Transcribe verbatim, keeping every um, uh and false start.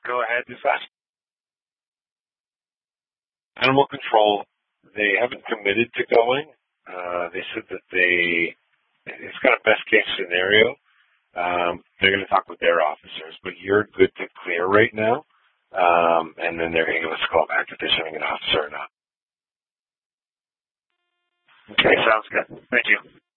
Go ahead and fast. Animal control, they haven't committed to going. Uh, they said that they, it's kind of best case scenario. Um, they're going to talk with their officers, but you're good to clear right now. Um, and then they're going to give us a call back if they're sending an officer or not. Okay, sounds good. Thank you.